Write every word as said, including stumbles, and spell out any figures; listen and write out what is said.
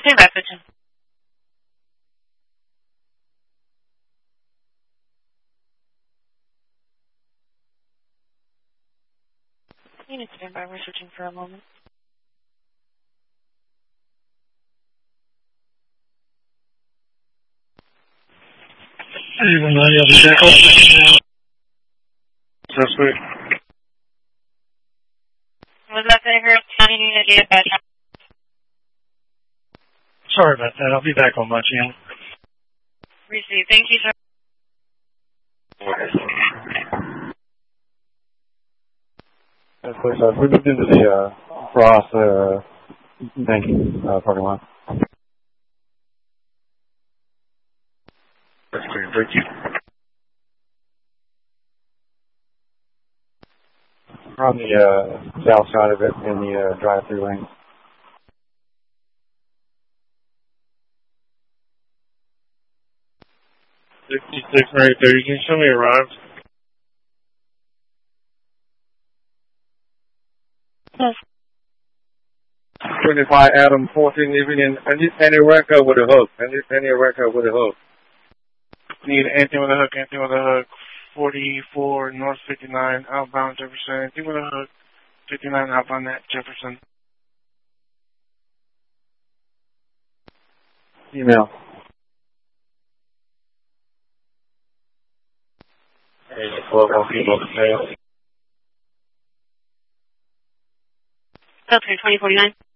Same message. You need to stand by. We're switching for a moment. Even though you'll be back on now. So sweet. Was that the Harris County unit D F S? Sorry about that. I'll be back on my channel. Receive. Thank you, sir. Yes, please, uh, we moved into the uh, Frost uh, banking uh, parking lot. That's great. Thank you. We're on the uh, south side of it in the uh, drive-through lane. sixty-six right there. You can show me arrived. Yes. twenty-five Adam fourteen evening. I need any record with a hook. I need any record with a hook. Need anything with a hook, anything with a hook. forty-four North fifty-nine, outbound Jefferson. Anything with a hook. fifty-nine outbound at Jefferson. Email. Hey, twelve on people to fail. Okay, twenty forty-nine.